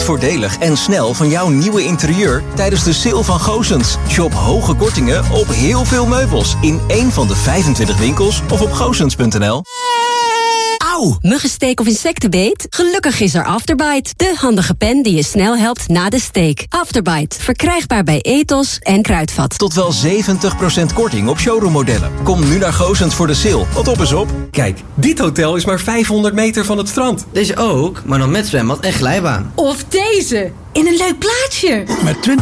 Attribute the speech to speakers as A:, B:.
A: voordelig en snel van jouw nieuwe interieur tijdens de sale van Goossens. Shop hoge kortingen op heel veel meubels in één van de 25 winkels of op goossens.nl.
B: Auw, muggensteek of insectenbeet? Gelukkig is er Afterbite, de handige pen die je snel helpt na de steek. Afterbite, verkrijgbaar bij Ethos en Kruidvat.
A: Tot wel 70% korting op showroommodellen. Kom nu naar Goossens voor de sale, want op is op.
C: Kijk, dit hotel is maar 500 meter van het strand.
D: Deze ook, maar dan met zwembad en glijbaan.
E: Of deze, in een leuk plaatsje.
F: Met 20%